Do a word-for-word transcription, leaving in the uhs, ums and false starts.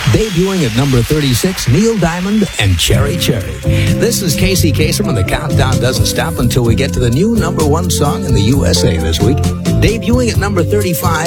Debuting at number thirty-six, Neil Diamond and Cherry Cherry. This is Casey Kasem, and the countdown doesn't stop until we get to the new number one song in the U S A this week. Debuting at number thirty-five,